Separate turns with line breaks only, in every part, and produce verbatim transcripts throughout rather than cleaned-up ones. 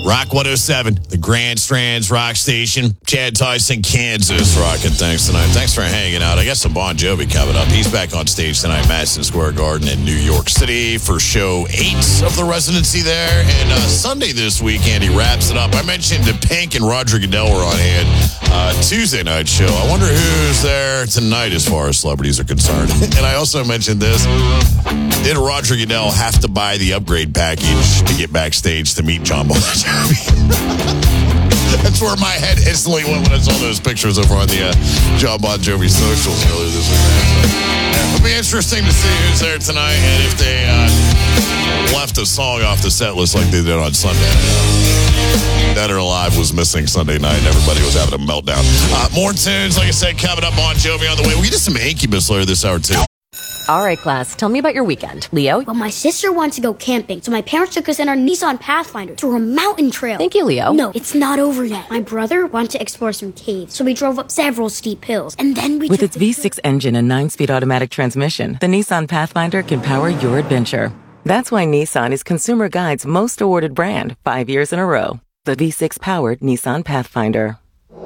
Rock one oh seven, the Grand Strands Rock Station. Chad Tyson, Kansas, rocking. Thanks tonight. Thanks for hanging out. I got some Bon Jovi coming up. He's back on stage tonight, Madison Square Garden in New York City for show eight of the residency there. And uh, Sunday this weekend, he wraps it up. I mentioned Pink and Roger Goodell were on hand. Uh, Tuesday night show. I wonder who's there tonight as far as celebrities are concerned. And I also mentioned this. Did Roger Goodell have to buy the upgrade package to get backstage to meet John Bon Jovi? That's where my head instantly went when I saw those pictures over on the uh, John Bon Jovi socials earlier this week. So, yeah, it'll be interesting to see who's there tonight and if they uh, left a song off the set list like they did on Sunday. Dead or Alive was missing Sunday night, and everybody was having a meltdown. Uh, more tunes, like I said, coming up. Bon Jovi on the way. We did some Incubus later this hour, too.
All right, class, tell me about your weekend. Leo?
Well, my sister wants to go camping, so my parents took us in our Nissan Pathfinder through a mountain trail.
Thank you, Leo.
No, it's not over yet. My brother wanted to explore some caves, so we drove up several steep hills, and then we
With
took
its V six engine and nine-speed automatic transmission, the Nissan Pathfinder can power your adventure. That's why Nissan is Consumer Guide's most awarded brand five years in a row. The V six-powered Nissan Pathfinder.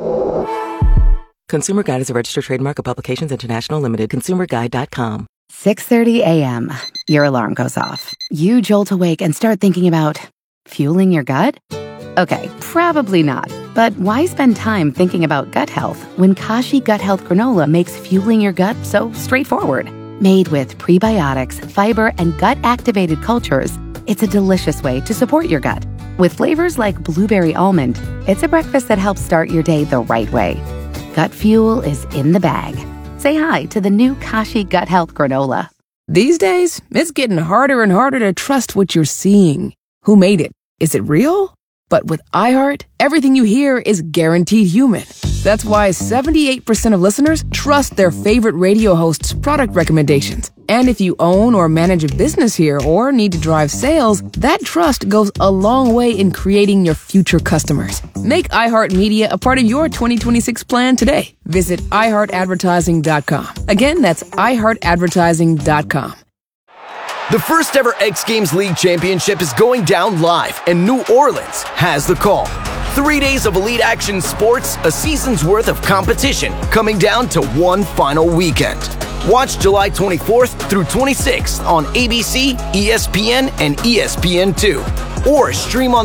Consumer Guide is a registered trademark of Publications International Limited. consumer guide dot com.
six thirty a.m. Your alarm goes off. You jolt awake and start thinking about fueling your gut? Okay, probably not. But why spend time thinking about gut health when Kashi Gut Health Granola makes fueling your gut so straightforward? Made with prebiotics, fiber, and gut-activated cultures, it's a delicious way to support your gut. With flavors like blueberry almond, it's a breakfast that helps start your day the right way. Gut fuel is in the bag. Say hi to the new Kashi Gut Health Granola.
These days, it's getting harder and harder to trust what you're seeing. Who made it? Is it real? But with iHeart, everything you hear is guaranteed human. That's why seventy-eight percent of listeners trust their favorite radio host's product recommendations. And if you own or manage a business here or need to drive sales, that trust goes a long way in creating your future customers. Make iHeartMedia a part of your twenty twenty-six plan today. Visit i heart advertising dot com. Again, that's i heart advertising dot com.
The first ever X Games League Championship is going down live, and New Orleans has the call. Three days of elite action sports, a season's worth of competition, coming down to one final weekend. Watch July twenty-fourth through twenty-sixth on A B C, E S P N, and E S P N two. Or stream on